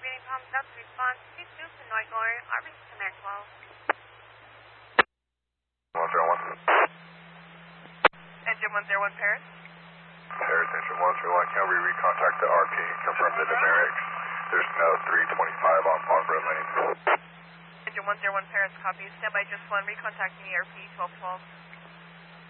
reading from Delta response. Please do to Norgor, Arlington Command 12. 101. Engine 101 Paris. Paris, Engine 101, can we recontact the RP and confirm the numerics? There's no 325 on Barbara Lane. Engine 101 Paris, copy. Standby just one, recontacting ERP 1212.